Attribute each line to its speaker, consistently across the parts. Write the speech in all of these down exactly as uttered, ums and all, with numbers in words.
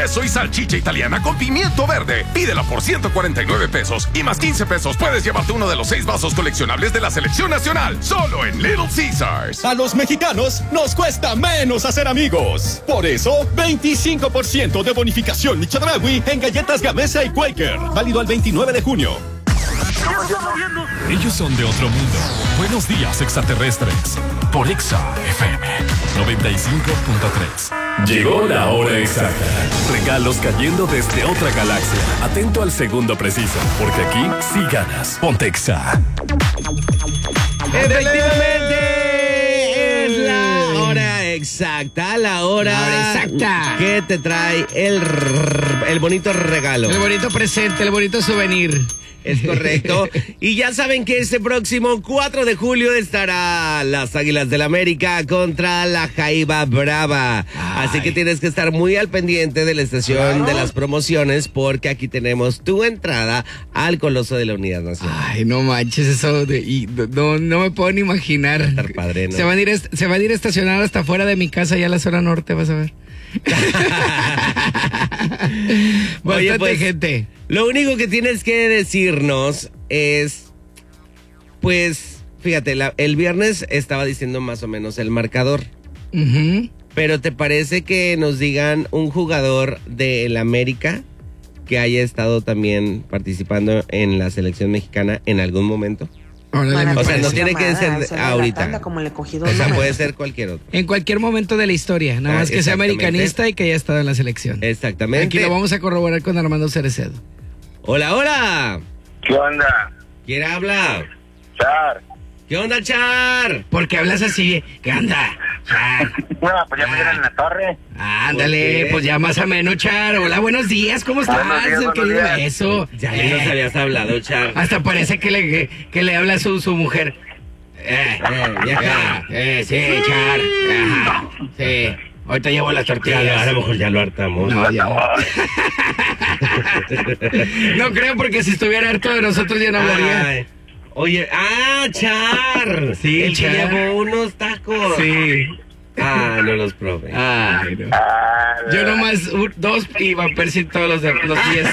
Speaker 1: queso y salchicha italiana con pimiento verde. Pídela por ciento cuarenta y nueve pesos y más quince pesos puedes llevarte uno de los seis vasos coleccionables de la selección nacional. Solo en Little Caesars.
Speaker 2: A los mexicanos nos cuesta menos hacer amigos. Por eso, veinticinco por ciento de bonificación Chedraui en galletas Gamesa y Quaker. Válido al veintinueve de junio.
Speaker 3: Ellos son de otro mundo. Buenos días, extraterrestres. Por Exa F M noventa y cinco punto tres. Llegó la hora exacta. Regalos cayendo desde otra galaxia. Atento al segundo preciso, porque aquí sí ganas. Ponte Exa.
Speaker 4: Efectivamente, es la hora exacta, la hora,
Speaker 5: la hora exacta
Speaker 4: que te trae el, el bonito regalo.
Speaker 5: El bonito presente, el bonito souvenir.
Speaker 4: Es correcto. Y ya saben que este próximo cuatro de julio estará las Águilas del América contra la Jaiba Brava. Ay. Así que tienes que estar muy al pendiente de la estación claro. de las promociones, porque aquí tenemos tu entrada al Coloso de la Unidad Nacional.
Speaker 5: Ay, no manches, eso de, y, no, no me puedo ni imaginar.
Speaker 4: Estar padre, ¿no?
Speaker 5: Se van a ir, se van a ir a estacionar hasta afuera de mi casa, ya a la zona norte, vas a ver. Oye, pues, gente.
Speaker 4: Lo único que tienes que decirnos es, pues, fíjate, la, el viernes estaba diciendo más o menos el marcador.
Speaker 5: Uh-huh.
Speaker 4: Pero ¿te parece que nos digan un jugador del América que haya estado también participando en la selección mexicana en algún momento?
Speaker 5: Bueno,
Speaker 4: o sea, no tiene que ser ahorita.
Speaker 6: Tanda, como le cogido
Speaker 4: o sea, puede ser cualquier otro.
Speaker 5: En cualquier momento de la historia, nada ah, más que sea americanista y que haya estado en la selección.
Speaker 4: Exactamente.
Speaker 5: Aquí lo vamos a corroborar con Armando Cerecedo.
Speaker 4: Hola, hola.
Speaker 7: ¿Qué onda?
Speaker 4: ¿Quién habla?
Speaker 7: Char.
Speaker 4: ¿Qué onda, Char?
Speaker 5: ¿Por qué hablas así? ¿Qué onda, Char?
Speaker 7: No, pues ya me dieron en la torre.
Speaker 5: Ándale, pues ya más o menos, Char. Hola, buenos días, ¿cómo estás?
Speaker 7: Buenos días, buenos
Speaker 5: querido
Speaker 7: días.
Speaker 5: Eso.
Speaker 4: Ya eh. nos habías hablado, Char.
Speaker 5: Hasta parece que le, que, que le habla su, su mujer.
Speaker 4: Eh, eh, vieja.
Speaker 5: Eh, sí, Char. Ajá. Sí. Ahorita llevo las tortillas.
Speaker 4: Ya, a lo mejor ya lo hartamos.
Speaker 5: No, ya. No creo, porque si estuviera harto de nosotros ya no hablaría.
Speaker 4: Ay. Oye, ah, Char.
Speaker 5: Sí,
Speaker 4: el
Speaker 5: Char.
Speaker 4: que llevó unos tacos.
Speaker 5: Sí.
Speaker 4: Ah, no los probé.
Speaker 5: Ay, no. Yo nomás un, dos y Van Persie todos los, de, los diez.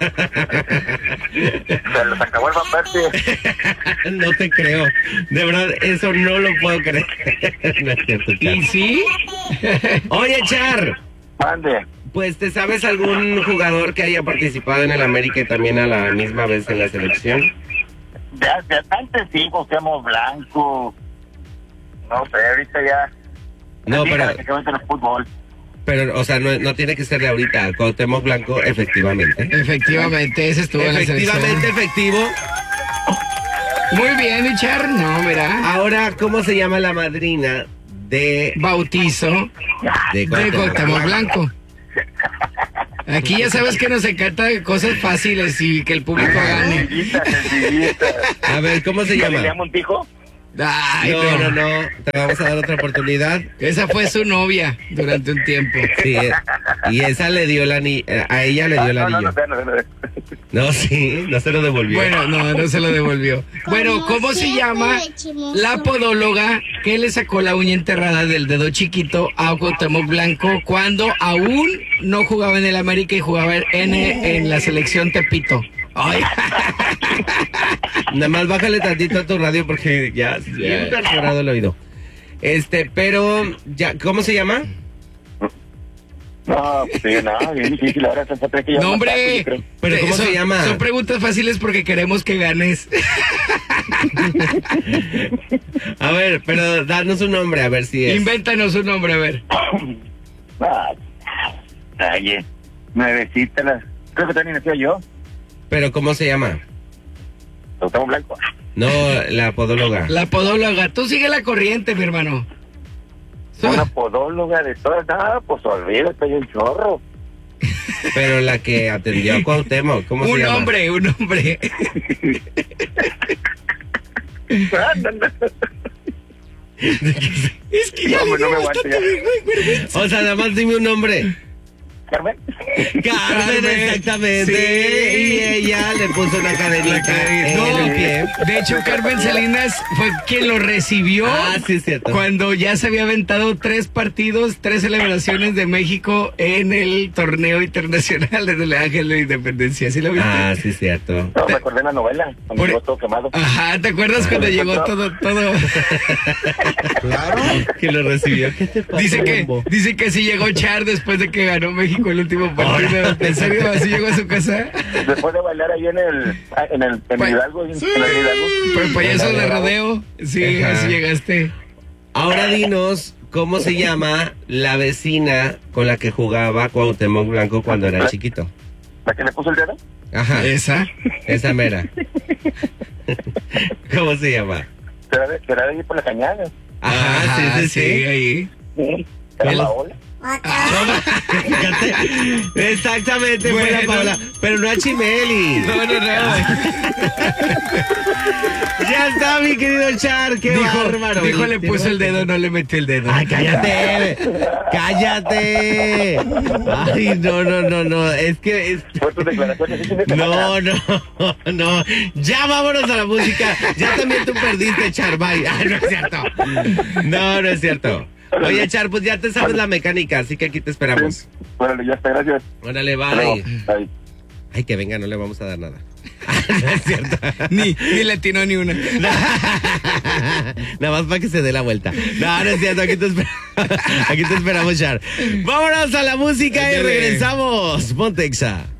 Speaker 7: Se los acabó el Van Persie.
Speaker 4: No te creo. De verdad, eso no lo puedo creer. No es cierto, Char.
Speaker 5: ¿Y sí?
Speaker 4: Oye, Char.
Speaker 7: Mande.
Speaker 4: Pues, ¿te sabes algún jugador que haya participado en el América y también a la misma vez en la selección?
Speaker 7: De, de antes sí, Cuauhtémoc Blanco. No sé, ahorita ya.
Speaker 4: No, pero...
Speaker 7: Que se mete en el fútbol.
Speaker 4: Pero, o sea, no, no tiene que ser de ahorita. Cuauhtémoc Blanco, efectivamente.
Speaker 5: Efectivamente, ese estuvo en la selección.
Speaker 4: Efectivamente, efectivo.
Speaker 5: Muy bien, Richard. No, mira.
Speaker 4: Ahora, ¿cómo se llama la madrina de...
Speaker 5: bautizo
Speaker 4: de
Speaker 5: Cuauhtémoc Blanco? Aquí ya sabes que nos encanta cosas fáciles y que el público gane.
Speaker 4: A ver, ¿cómo se llama?
Speaker 7: ¿Le llama un tijo?
Speaker 4: Ay, no, no, no, no, te vamos a dar otra oportunidad.
Speaker 5: Esa fue su novia durante un tiempo.
Speaker 4: Sí, y esa le dio la anillo, a ella le dio el anillo.
Speaker 7: No, no, no, no, no.
Speaker 4: No, sí, no se lo devolvió.
Speaker 5: Bueno, no, no se lo devolvió. Bueno, ¿cómo se llama la podóloga que le sacó la uña enterrada del dedo chiquito a Cuauhtémoc Blanco cuando aún no jugaba en el América y jugaba en, en la selección Tepito? Ay.
Speaker 4: Nada más bájale tantito a tu radio porque ya bien perforado el oído. Este, pero ya, ¿cómo se llama?
Speaker 7: No, pues sí, no, bien difícil ahora se que
Speaker 5: No, hombre,
Speaker 4: pero ¿cómo
Speaker 5: son,
Speaker 4: se llama?
Speaker 5: Son preguntas fáciles porque queremos que ganes.
Speaker 4: A ver, pero danos un nombre, a ver si es.
Speaker 5: Invéntanos un nombre, a ver.
Speaker 7: Ay, nuevecita la... Creo que también nació yo.
Speaker 4: ¿Pero cómo se llama?
Speaker 7: Cuauhtémoc Blanco.
Speaker 4: No, la podóloga.
Speaker 5: La podóloga. Tú sigue la corriente, mi hermano.
Speaker 7: So... Una podóloga de todas. Ah, pues olvídate, hay un chorro.
Speaker 4: Pero la que atendió a Cuauhtémoc, ¿cómo
Speaker 5: un
Speaker 4: se llama?
Speaker 5: Un hombre, un hombre.
Speaker 4: Es que ya no, no me aguanto ya. O sea, nada más dime un nombre.
Speaker 7: Carmen.
Speaker 4: Carmen, exactamente.
Speaker 5: Sí.
Speaker 4: Y ella le puso una cadenita en
Speaker 5: No,
Speaker 4: el pie.
Speaker 5: de hecho, Carmen Salinas fue quien lo recibió.
Speaker 4: Ah, sí, es cierto.
Speaker 5: Cuando ya se había aventado tres partidos, tres celebraciones de México en el torneo internacional del Ángel de Independencia. ¿Sí lo viste?
Speaker 4: Ah, sí, es cierto.
Speaker 7: No, me acordé en la novela, cuando
Speaker 5: Por-
Speaker 7: llegó todo quemado.
Speaker 5: Ajá, ¿te acuerdas cuando llegó todo, todo?
Speaker 2: Claro.
Speaker 4: Que lo recibió. ¿Qué te pasa,
Speaker 5: Dice que,
Speaker 4: Bombo?
Speaker 5: dice que sí llegó Char después de que ganó México el último partido. ¿En serio? ¿Así llegó a su casa?
Speaker 7: Después de bailar ahí en el, ah, en el, en
Speaker 5: Pa-
Speaker 7: Hidalgo, en el Hidalgo.
Speaker 5: Pues payaso de rodeo. Sí,
Speaker 4: Ajá.
Speaker 5: así llegaste.
Speaker 4: Ahora dinos cómo se llama la vecina con la que jugaba Cuauhtémoc Blanco cuando era chiquito.
Speaker 7: ¿La que le puso el dedo?
Speaker 4: Ajá,
Speaker 5: Esa.
Speaker 4: esa mera. ¿Cómo se llama?
Speaker 7: ¿Será de, será de ahí por la cañada?
Speaker 4: Ajá, sí, sí, sí.
Speaker 5: ahí.
Speaker 7: Sí. ¿Era
Speaker 4: El-
Speaker 7: Paola?
Speaker 4: Fíjate. Exactamente, fue
Speaker 5: Bueno.
Speaker 4: la Paola. Pero no a Chimeli.
Speaker 5: No, no, no.
Speaker 4: Ya está, mi querido Char. Qué bárbaro.
Speaker 5: dijo, le puso el dedo, no le metió el dedo.
Speaker 4: Ay, cállate. Cállate. Ay, no, no, no, no. Es que. es-
Speaker 7: Fue tu declaración de fin de semana.
Speaker 4: No, no, no. Ya vámonos a la música. Ya también tú perdiste, Char. Bye. Ay, no es cierto. No, no es cierto. Oye, Char, pues ya te sabes la mecánica, así que aquí te esperamos.
Speaker 7: Órale, ya está, gracias.
Speaker 4: Órale,
Speaker 7: Hasta luego.
Speaker 4: bye.
Speaker 7: Bye.
Speaker 4: Ay, que venga, no le vamos a dar nada. No es cierto.
Speaker 5: Ni, ni le atinó ni una.
Speaker 4: Nada más para que se dé la vuelta. No, no es cierto. Aquí te, esper- aquí te esperamos, Char. Vámonos a la música y
Speaker 5: Ándale.
Speaker 4: regresamos. Ponte Exa.